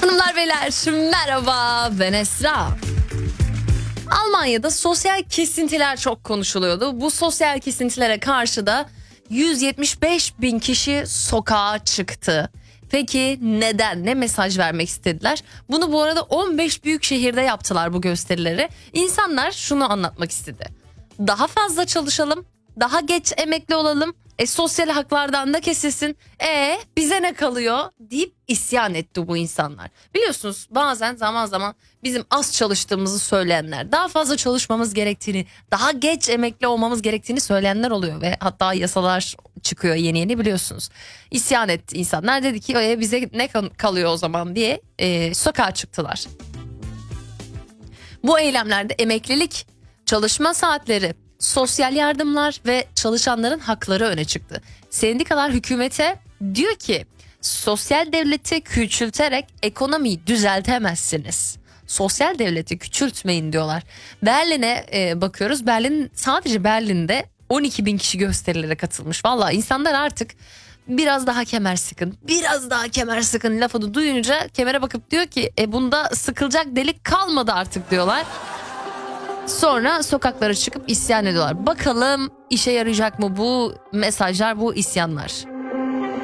Hanımlar beyler merhaba, ben Esra. Almanya'da sosyal kesintiler çok konuşuluyordu. Bu sosyal kesintilere karşı da 175 bin kişi sokağa çıktı. Peki neden? Ne mesaj vermek istediler? Bunu bu arada 15 büyük şehirde yaptılar bu gösterileri. İnsanlar şunu anlatmak istedi: daha fazla çalışalım, daha geç emekli olalım, sosyal haklardan da kesilsin, bize ne kalıyor deyip isyan etti bu insanlar. Biliyorsunuz bazen zaman zaman bizim az çalıştığımızı söyleyenler, daha fazla çalışmamız gerektiğini, daha geç emekli olmamız gerektiğini söyleyenler oluyor ve hatta yasalar çıkıyor yeni yeni, biliyorsunuz. İsyan etti insanlar, dedi ki bize ne kalıyor o zaman diye sokağa çıktılar. Bu eylemlerde emeklilik, çalışma saatleri, sosyal yardımlar ve çalışanların hakları öne çıktı. Sendikalar hükümete diyor ki sosyal devleti küçülterek ekonomiyi düzeltemezsiniz. Sosyal devleti küçültmeyin diyorlar. Berlin'e bakıyoruz. Sadece Berlin'de 12 bin kişi gösterilere katılmış. Vallahi insanlar artık biraz daha kemer sıkın, biraz daha kemer sıkın lafını duyunca kemere bakıp diyor ki bunda sıkılacak delik kalmadı artık diyorlar. Sonra sokaklara çıkıp isyan ediyorlar. Bakalım işe yarayacak mı bu mesajlar, bu isyanlar?